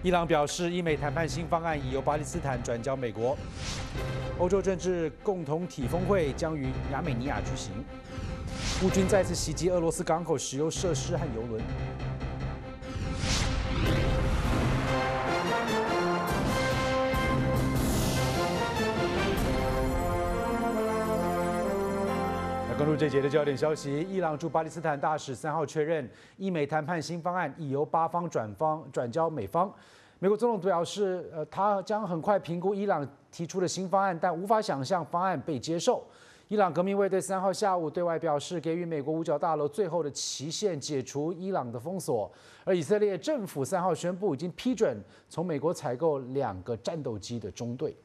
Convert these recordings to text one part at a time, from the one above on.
伊朗表示，伊美谈判新方案已由巴基斯坦转交美国。欧洲政治共同体峰会将于亚美尼亚举行。乌军再次袭击俄罗斯港口石油设施和油轮。关注这节的焦点消息，伊朗驻巴基斯坦大使3号确认，伊美谈判新方案已由巴方转交美方。美国总统表示，他将很快评估伊朗提出的新方案，但无法想象方案被接受。伊朗革命卫队3号下午对外表示，给予美国五角大楼最后的期限，解除伊朗的封锁。而以色列政府3号宣布，已经批准从美国采购2个战斗机的中队。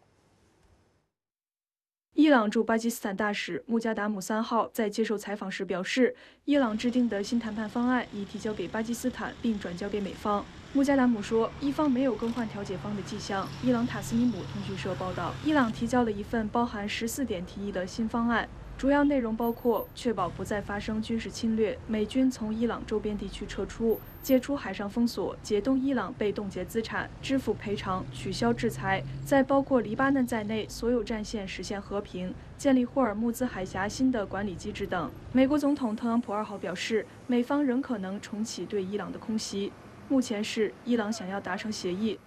伊朗驻巴基斯坦大使穆加达姆3号在接受采访时表示，伊朗制定的新谈判方案已提交给巴基斯坦，并转交给美方。穆加达姆说，伊方没有更换调解方的迹象。伊朗塔斯尼姆通讯社报道，伊朗提交了一份包含14点提议的新方案。主要内容包括确保不再发生军事侵略，美军从伊朗周边地区撤出，解除海上封锁，解冻伊朗被冻结资产，支付赔偿，取消制裁，在包括黎巴嫩在内所有战线实现和平，建立霍尔木兹海峡新的管理机制等。美国总统特朗普2号表示，美方仍可能重启对伊朗的空袭。目前是伊朗想要达成协议。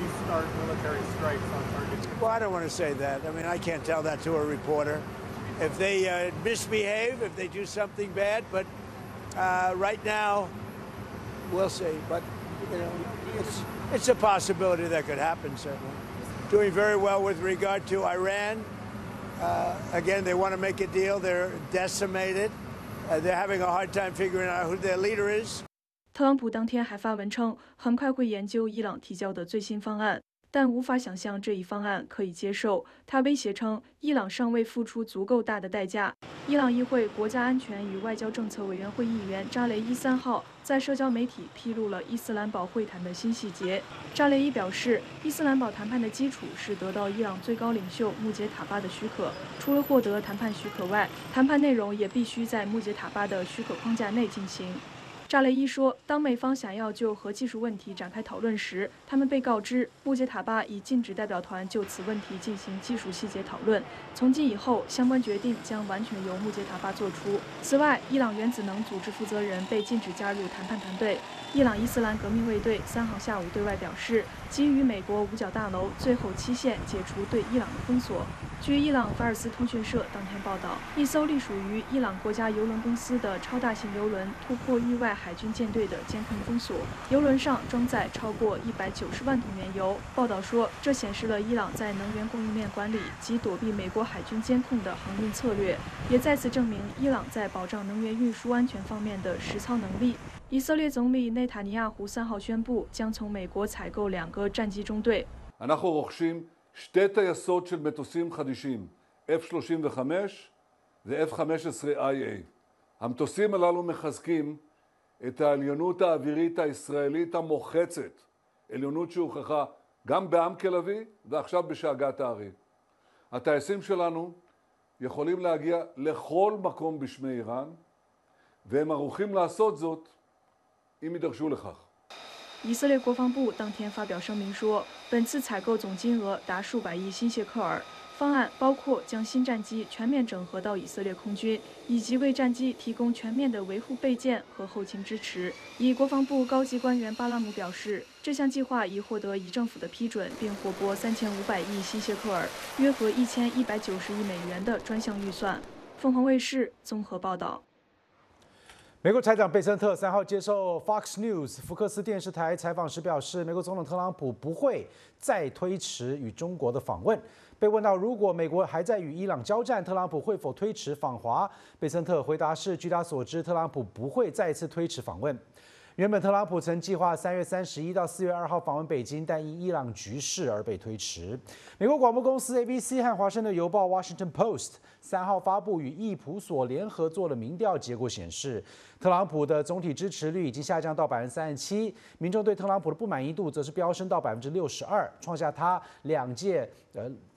Well, I don't want to say that. I mean, I can't tell that to a reporter. If they misbehave, if they do something bad, but right now, we'll see. But you know, it's a possibility that could happen. Certainly, doing very well with regard to Iran. Again, they want to make a deal. They're decimated. They're having a hard time figuring out who their leader is. 特朗普当天还发文称，很快会研究伊朗提交的最新方案。但无法想象这一方案可以接受。他威胁称，伊朗尚未付出足够大的代价。伊朗议会国家安全与外交政策委员会议员扎雷伊3号在社交媒体披露了伊斯兰堡会谈的新细节。扎雷伊表示，伊斯兰堡谈判的基础是得到伊朗最高领袖穆杰塔巴的许可。除了获得谈判许可外，谈判内容也必须在穆杰塔巴的许可框架内进行。扎雷伊说，当美方想要就核技术问题展开讨论时，他们被告知穆杰塔巴已禁止代表团就此问题进行技术细节讨论。从今以后，相关决定将完全由穆杰塔巴做出。此外，伊朗原子能组织负责人被禁止加入谈判团队。伊朗伊斯兰革命卫队3号下午对外表示，给予美国五角大楼最后期限，解除对伊朗的封锁。据伊朗法尔斯通讯社当天报道，一艘隶属于伊朗国家邮轮公司的超大型邮轮突破域外海军舰队的监控封锁，邮轮上装载超过190万桶原油。报道说，这显示了伊朗在能源供应链管理及躲避美国海军监控的航运策略，也再次证明伊朗在保障能源运输安全方面的实操能力。以色列总理内塔尼亚胡3号宣布，将从美国采购2个战机中队。 אנחנו רוכשים 2 טייסות של מטוסים חדישים, F-35 ו-F-15IA. המטוסים הללו מחזקים את העליונות האווירית הישראלית המוחצת, עליונות שהוכחה גם בעם כלבי ועכשיו בשאגת הארי. הטייסים שלנו יכולים להגיע לכל מקום בשמי איראן, והם ערוכים לעשות זאת אם יידרשו לכך. 以色列国防部当天发表声明说，本次采购总金额达数百亿新谢克尔。方案包括将新战机全面整合到以色列空军，以及为战机提供全面的维护备件和后勤支持。以国防部高级官员巴拉姆表示，这项计划已获得以政府的批准，并获拨3500亿新谢克尔，约合1190亿美元的专项预算。凤凰卫视综合报道。 美国财长贝森特3号接受 Fox News 福克斯电视台采访时表示，美国总统特朗普不会再推迟与中国的访问。被问到如果美国还在与伊朗交战，特朗普会否推迟访华，贝森特回答是：据他所知，特朗普不会再次推迟访问。原本特朗普曾计划3月31到4月2号访问北京，但因伊朗局势而被推迟。美国广播公司 ABC 和华盛顿邮报 Washington Post 3号发布与易普所联合做的民调结果显示，特朗普的总体支持率已经下降到37%，民众对特朗普的不满意度则是飙升到62%，创下他2届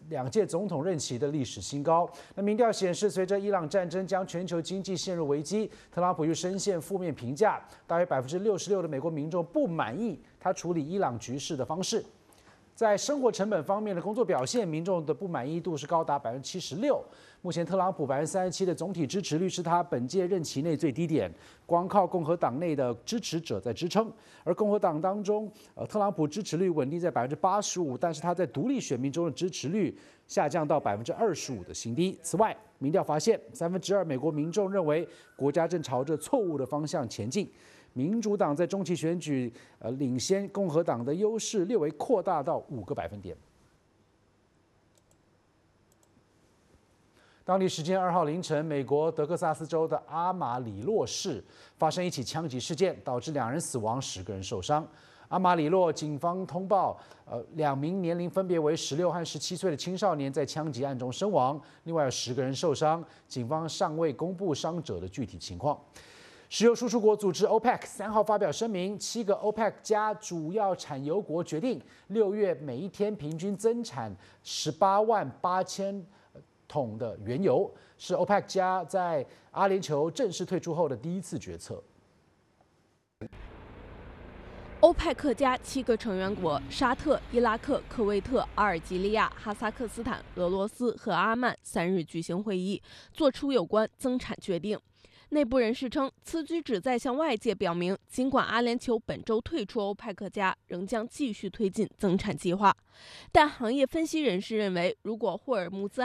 2届总统任期的历史新高。那民调显示，随着伊朗战争将全球经济陷入危机，特朗普又深陷负面评价，大约66%的美国民众不满意他处理伊朗局势的方式。在生活成本方面的工作表现，民众的不满意度是高达76%。目前特朗普37%的总体支持率是他本届任期内最低点，光靠共和党内的支持者在支撑。而共和党当中，特朗普支持率稳定在85%，但是他在独立选民中的支持率下降到25%的新低。此外，民调发现2/3美国民众认为国家正朝着错误的方向前进。民主党在中期选举领先共和党的优势略微扩大到5个百分点。当地时间2号凌晨，美国德克萨斯州的阿马里洛市发生一起枪击事件，导致2人死亡，10个人受伤。阿马里洛警方通报，2名年龄分别为16和17岁的青少年在枪击案中身亡，另外有10个人受伤，警方尚未公布伤者的具体情况。石油输出国组织 OPEC 3号发表声明，7个 OPEC 加主要产油国决定6月每一天平均增产188000桶的原油，是 OPEC 加在阿联酋正式退出后的第一次决策。 欧派克加7个成员国沙特、伊拉克、科威特、阿尔及利亚、哈萨克斯坦、俄罗斯和阿曼3日举行会议，作出有关增产决定。内部人士称，此举旨在向外界表明，尽管阿联酋本周退出欧派克加，仍将继续推进增产计划。但行业分析人士认为，如果霍尔木兹